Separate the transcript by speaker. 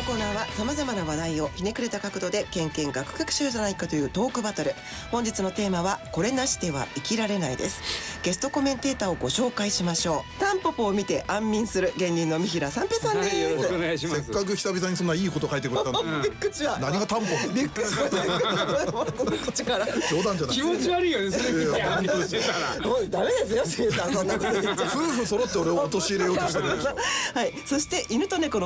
Speaker 1: のコーナーはさまざまな話題をひねくれた角度でケンケンガクガクしようじゃないかというトークバトル。本日のテーマはこれなしでは生きられないです。ゲストコメンテーターをご紹介しましょう。タンポポを見て安眠する芸人の三平三平さんです、
Speaker 2: よろしくお願いします。
Speaker 3: せっかく久々にそんないいこと書いてくれたのに
Speaker 1: びっくりした。
Speaker 3: 何がタンポポ
Speaker 1: びっくりしたこっちから
Speaker 3: 冗談じゃない。
Speaker 2: 気持ち悪いよね、それ見て安眠してたら。
Speaker 1: もうダメですよ、シエさん、そんなこと言っちゃ
Speaker 3: 夫婦揃って俺を陥れようとしてる。
Speaker 1: はい、そして犬と猫の